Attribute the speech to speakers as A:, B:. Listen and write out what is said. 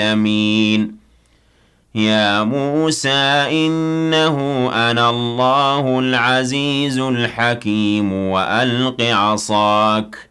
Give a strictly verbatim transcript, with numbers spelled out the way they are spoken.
A: يمين يا موسى إنه أنا الله العزيز الحكيم وألق عصاك